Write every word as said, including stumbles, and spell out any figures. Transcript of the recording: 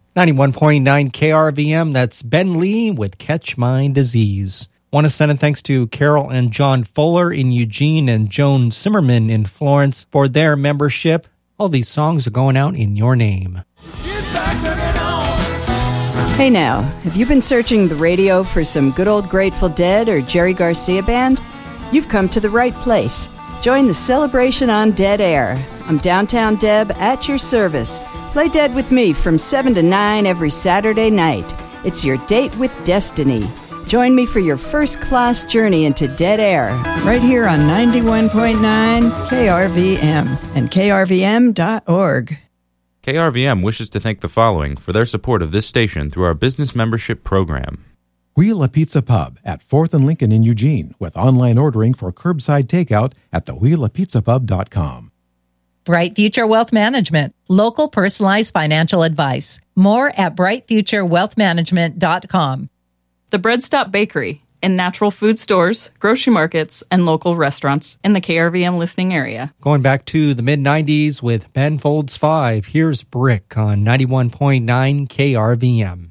ninety-one point nine K R V M, that's Ben Lee with Catch My Disease. Want to send a thanks to Carol and John Fuller in Eugene and Joan Zimmerman in Florence for their membership. All these songs are going out in your name. Hey now, have you been searching the radio for some good old Grateful Dead or Jerry Garcia band? You've come to the right place. Join the celebration on Dead Air. I'm Downtown Deb at your service. Play Dead with me from seven to nine every Saturday night. It's your date with destiny. Join me for your first-class journey into Dead Air. Right here on ninety-one point nine K R V M and K R V M dot org. K R V M wishes to thank the following for their support of this station through our business membership program. Wheel a Pizza Pub at fourth and Lincoln in Eugene with online ordering for curbside takeout at the wheel a pizza pub dot com. Bright Future Wealth Management, local personalized financial advice. More at bright future wealth management dot com. The Bread Stop Bakery in natural food stores, grocery markets, and local restaurants in the K R V M listening area. Going back to the mid nineties with Ben Folds five, here's Brick on ninety-one point nine K R V M.